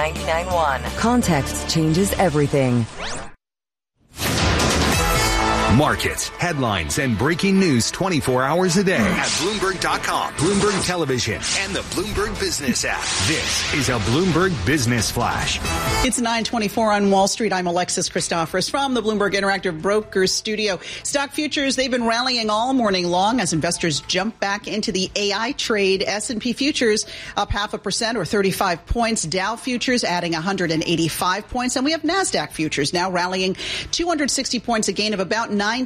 99.1. Context changes everything. Markets, headlines, and breaking news 24 hours a day at Bloomberg.com, Bloomberg Television, and the Bloomberg Business app. This is a Bloomberg Business Flash. It's 9:24 on Wall Street. I'm Alexis Christoforous from the Bloomberg Interactive Brokers studio. Stock futures, they've been rallying all morning long as investors jump back into the AI trade. S&P futures up 0.5% or 35 points. Dow futures adding 185 points. And we have NASDAQ futures now rallying 260 points, a gain of about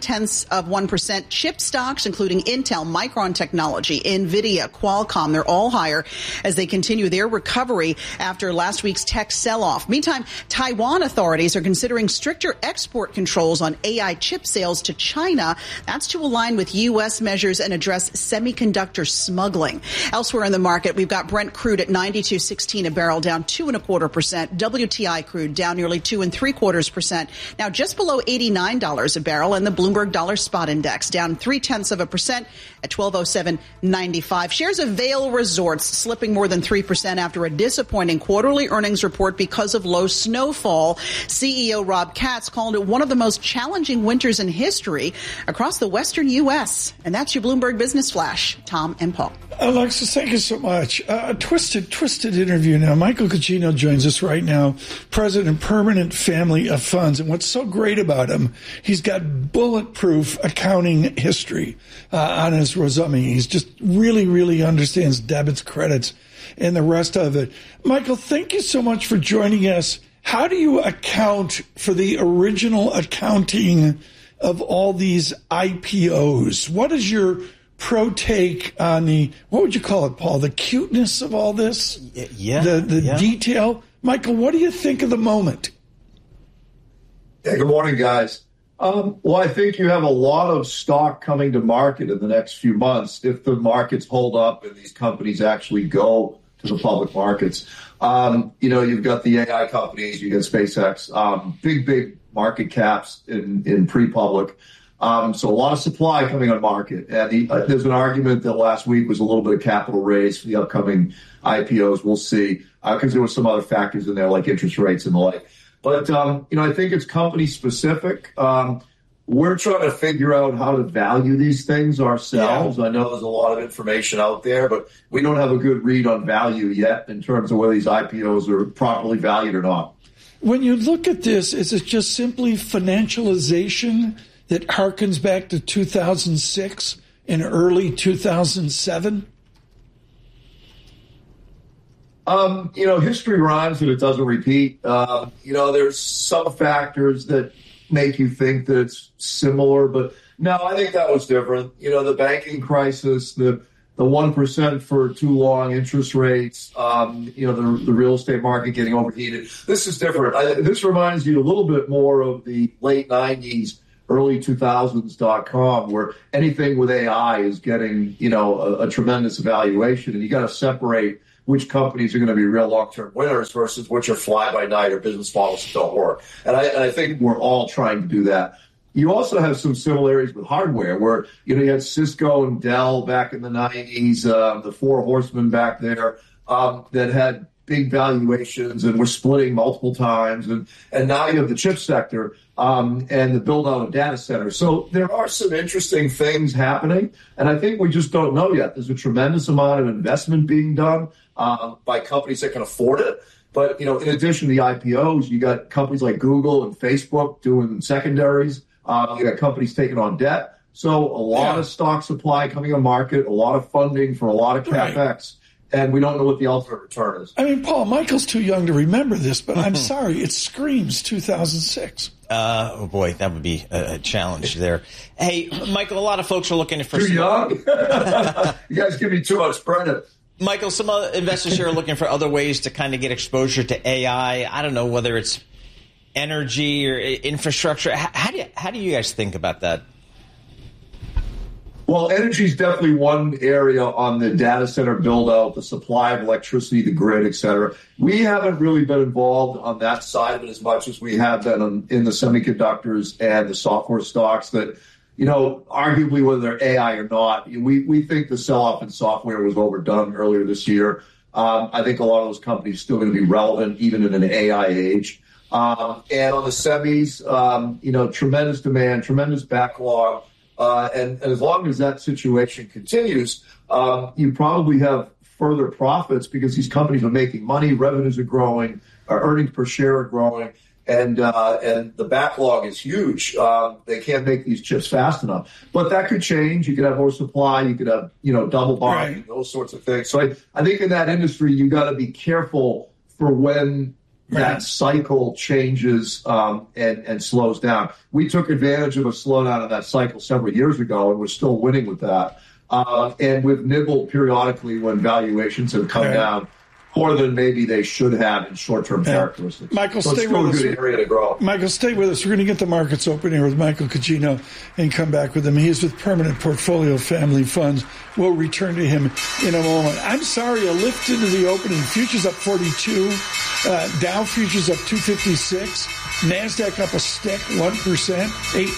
0.9%. Chip stocks, including Intel, Micron Technology, NVIDIA, Qualcomm, they're all higher as they continue their recovery after last week's tech sell-off. Meantime, Taiwan authorities are considering stricter export controls on AI chip sales to China. That's to align with U.S. measures and address semiconductor smuggling. Elsewhere in the market, we've got Brent crude at $92.16 a barrel, down 2.25%. WTI crude down nearly 2.75%. Now just below $89 a barrel. And the Bloomberg Dollar Spot Index down 0.3% at 1207.95. Shares of Vail Resorts slipping more than 3% after a disappointing quarterly earnings report because of low snowfall. CEO Rob Katz called it one of the most challenging winters in history across the western U.S. And that's your Bloomberg Business Flash. Tom and Paul. Alexis, thank you so much. Twisted interview now. Michael Cucino joins us right now, president of Permanent Family of Funds. And what's so great about him, he's got bulletproof accounting history on his resume. He's just really understands debits, credits, and the rest of it. Michael, thank you so much for joining us. How do you account for the original accounting of all these IPOs? What is your pro take on the, what would you call it, Paul, the cuteness of all this? The detail? Michael, what do you think of the moment? Yeah, good morning, guys. Well, I think you have a lot of stock coming to market in the next few months if the markets hold up and these companies actually go to the public markets. You've got the AI companies, you got SpaceX, big market caps in pre-public. So a lot of supply coming on market. And there's an argument that last week was a little bit of capital raise for the upcoming IPOs. We'll see, because there were some other factors in there like interest rates and the like. But, I think it's company specific. We're trying to figure out how to value these things ourselves. Yeah. I know there's a lot of information out there, but we don't have a good read on value yet in terms of whether these IPOs are properly valued or not. When you look at this, is it just simply financialization that harkens back to 2006 and early 2007? History rhymes and it doesn't repeat. There's some factors that make you think that it's similar, but no, I think that was different. The banking crisis, the 1% for too long interest rates, the real estate market getting overheated. This is different. This reminds you a little bit more of the late 90s, early 2000s.com, where anything with AI is getting, a tremendous evaluation, and you got to separate which companies are going to be real long-term winners versus which are fly-by-night or business models that don't work. And I think we're all trying to do that. You also have some similarities with hardware where, you had Cisco and Dell back in the 90s, the four horsemen back there that had big valuations and were splitting multiple times. And now you have the chip sector and the build-out of data centers. So there are some interesting things happening, and I think we just don't know yet. There's a tremendous amount of investment being done by companies that can afford it. But, in addition to the IPOs, you got companies like Google and Facebook doing secondaries. You got companies taking on debt. So a lot of stock supply coming on market, a lot of funding for a lot of CapEx. Right. And we don't know what the ultimate return is. I mean, Paul, Michael's too young to remember this, but I'm sorry, it screams 2006. Oh, boy, that would be a challenge there. Hey, Michael, a lot of folks are looking for... Too young? You guys give me too much credit. Michael, some investors here are looking for other ways to kind of get exposure to AI. I don't know whether it's energy or infrastructure. How do you guys think about that? Well, energy is definitely one area on the data center build-out, the supply of electricity, the grid, et cetera. We haven't really been involved on that side of it as much as we have been in the semiconductors and the software stocks that, arguably whether they're AI or not, we think the sell-off in software was overdone earlier this year. I think a lot of those companies are still going to be relevant even in an AI age. And on the semis, tremendous demand, tremendous backlog. And as long as that situation continues, you probably have further profits because these companies are making money, revenues are growing, earnings per share are growing, and the backlog is huge. They can't make these chips fast enough. But that could change. You could have more supply. You could have, double buying, right, those sorts of things. So I think in that industry, you got to be careful for when that cycle changes and slows down. We took advantage of a slowdown in that cycle several years ago, and we're still winning with that. And we've nibbled periodically when valuations have come down more than maybe they should have in short-term characteristics. Michael, so stay with us. It's still a good area to grow. Michael, stay with us. We're going to get the markets open here with Michael Caccino and come back with him. He is with Permanent Portfolio Family Funds. We'll return to him in a moment. I'm sorry, a lift into the opening. Futures up 42. Dow futures up 256. NASDAQ up a stick, 1%,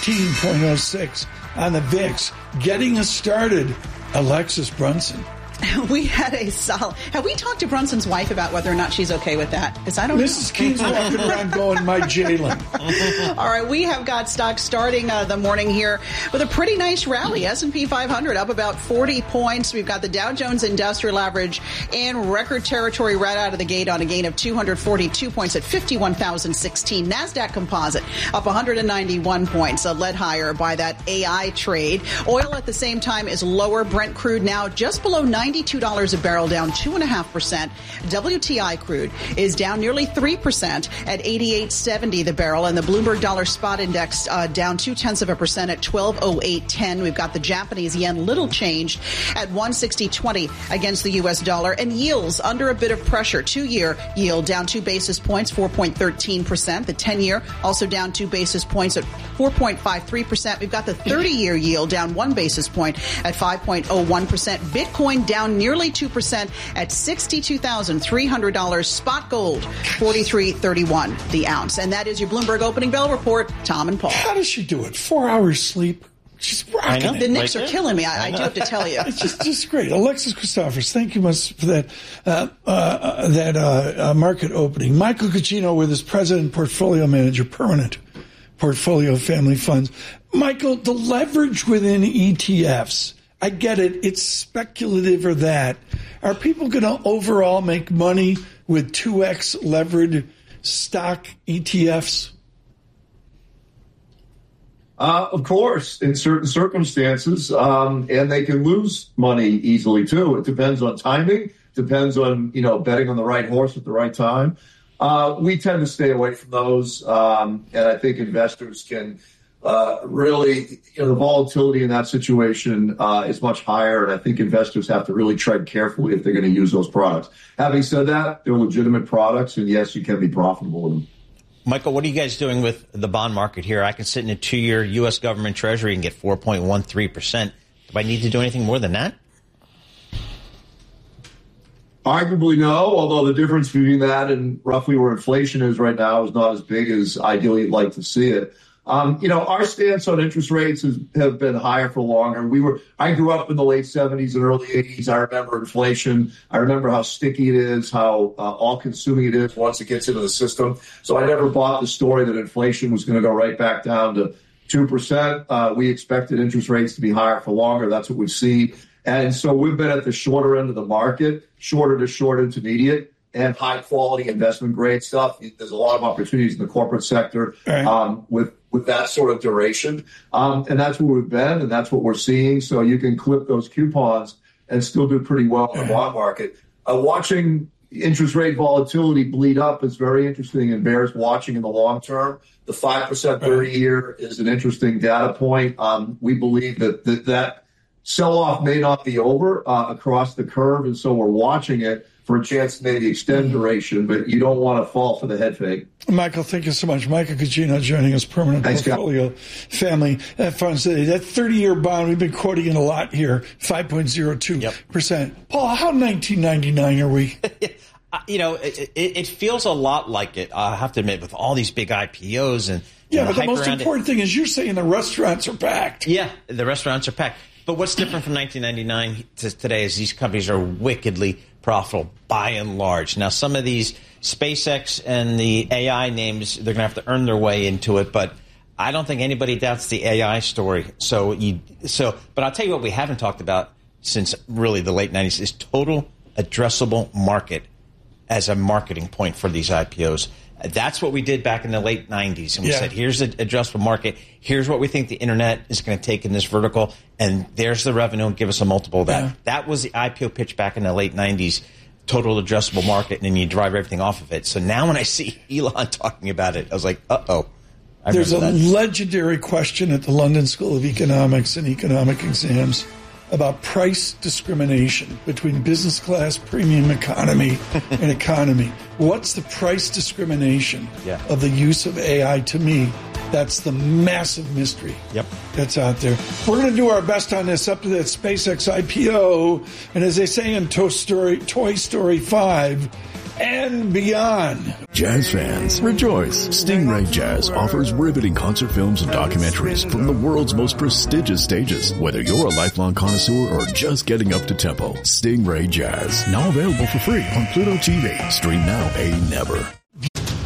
18.06 on the VIX. Getting us started, Alexis Brunson. We had a solid. Have we talked to Brunson's wife about whether or not she's okay with that? Because I don't know. Mrs. Keene's walking around going, my Jalen. All right, we have got stocks starting the morning here with a pretty nice rally. S&P 500 up about 40 points. We've got the Dow Jones Industrial Average in record territory right out of the gate on a gain of 242 points at 51,016. NASDAQ Composite up 191 points, led higher by that AI trade. Oil at the same time is lower. Brent crude now just below $92 a barrel, down 2.5%. WTI crude is down nearly 3% at $88.70 the barrel, and the Bloomberg Dollar Spot Index down 0.2% at 1208.10. We've got the Japanese yen little changed at 160.20 against the U.S. dollar, and yields under a bit of pressure. 2-year yield down 2 basis points, 4.13%. The 10-year also down 2 basis points at 4.53%. We've got the 30-year yield down 1 basis point at 5.01%. Bitcoin down nearly 2% at $62,300. Spot gold, $43.31 the ounce. And that is your Bloomberg opening bell report. Tom and Paul. How does she do it? 4 hours sleep? She's rocking it. The Knicks are killing me. I do have to tell you. It's just great. Alexis Christophers, thank you much for that market opening. Michael Caccino with his president, portfolio manager, Permanent Portfolio Family Funds. Michael, the leverage within ETFs, I get it. It's speculative or that. Are people going to overall make money with 2x levered stock ETFs? Of course, in certain circumstances, and they can lose money easily too. It depends on timing, depends on, betting on the right horse at the right time. We tend to stay away from those, and I think investors can really, the volatility in that situation is much higher, and I think investors have to really tread carefully if they're going to use those products. Having said that, they're legitimate products, and yes, you can be profitable with them. Michael, what are you guys doing with the bond market here? I can sit in a 2-year U.S. government treasury and get 4.13%. Do I need to do anything more than that? Arguably no, although the difference between that and roughly where inflation is right now is not as big as ideally you'd like to see it. Our stance on interest rates have been higher for longer. I grew up in the late 70s and early 80s. I remember inflation. I remember how sticky it is, how all-consuming it is once it gets into the system. So I never bought the story that inflation was going to go right back down to 2%. We expected interest rates to be higher for longer. That's what we've seen. And so we've been at the shorter end of the market, shorter to short intermediate, and high-quality investment grade stuff. There's a lot of opportunities in the corporate sector with that sort of duration. And that's where we've been, and that's what we're seeing. So you can clip those coupons and still do pretty well in the bond market. Watching interest rate volatility bleed up is very interesting and bears watching in the long term. The 5% 30-year is an interesting data point. We believe that sell-off may not be over across the curve, and so we're watching it for a chance to maybe extend duration, but you don't want to fall for the head fake. Michael, thank you so much. Michael Caccino joining us, Permanent Portfolio Family Funds today. That 30-year bond, we've been quoting it a lot here, 5.02%. Paul, how 1999 are we? It feels a lot like it, I have to admit, with all these big IPOs and but the most important thing is you're saying the restaurants are packed. Yeah, the restaurants are packed. But what's different from 1999 to today is these companies are wickedly profitable by and large. Now, some of these SpaceX and the AI names, they're going to have to earn their way into it, but I don't think anybody doubts the AI story. But I'll tell you what we haven't talked about since really the late 90s is total addressable market as a marketing point for these IPOs. That's what we did back in the late 90s. And we said, here's the addressable market. Here's what we think the internet is going to take in this vertical. And there's the revenue, and give us a multiple of that. Yeah. That was the IPO pitch back in the late 90s, total addressable market, and then you drive everything off of it. So now when I see Elon talking about it, I was like, uh-oh. There's a legendary question at the London School of Economics and economic exams about price discrimination between business class, premium economy, and economy. What's the price discrimination of the use of AI? To me, that's the massive mystery that's out there. We're going to do our best on this up to that SpaceX IPO, and as they say in Toy Story 5, and beyond. Jazz fans, rejoice. Stingray Jazz offers riveting concert films and documentaries from the world's most prestigious stages. Whether you're a lifelong connoisseur or just getting up to tempo, Stingray Jazz, now available for free on Pluto TV. Stream now, pay never.